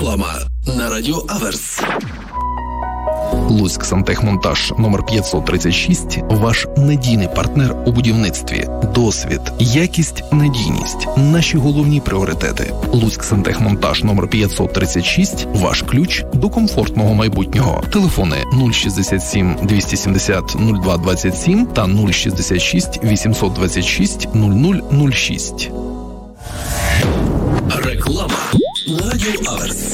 Реклама на Радіо Аверс. Луцьк Сантехмонтаж номер 536 – ваш надійний партнер у будівництві. Досвід, якість, надійність – наші головні пріоритети. Луцьк Сантехмонтаж номер 536 – ваш ключ до комфортного майбутнього. Телефони 067 270 0227 та 066 826 0006. Реклама на Радіо Аверс.